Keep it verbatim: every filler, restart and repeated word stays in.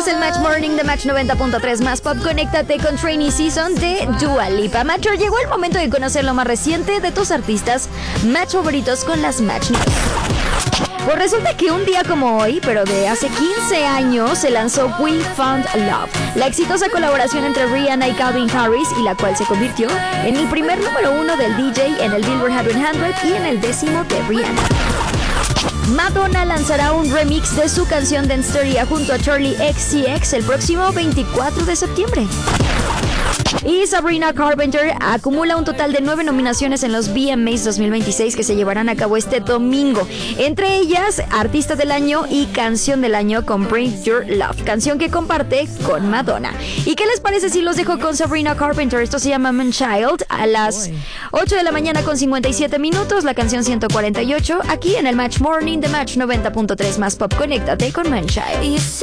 es el Match Morning de Match noventa punto tres más Pop. Conéctate con Trainee Season de Dua Lipa. Matcher, llegó el momento de conocer lo más reciente de tus artistas Match favoritos con las Match News. Pues resulta que un día como hoy, pero de hace quince años, se lanzó We Found Love, la exitosa colaboración entre Rihanna y Calvin Harris, y la cual se convirtió en el primer número uno del D J en el Billboard cien y en el décimo de Rihanna. Madonna lanzará un remix de su canción Dance junto a Charlie X C X el próximo veinticuatro de septiembre. Y Sabrina Carpenter acumula un total de nueve nominaciones en los V M As dos mil veintiséis que se llevarán a cabo este domingo. Entre ellas, Artista del Año y Canción del Año con Bring Your Love, canción que comparte con Madonna. ¿Y qué les parece si los dejo con Sabrina Carpenter? Esto se llama Man Child, a las ocho de la mañana con cincuenta y siete minutos, la canción ciento cuarenta y ocho, aquí en el Match Morning de Match noventa punto tres más Pop. Conéctate con Man Child.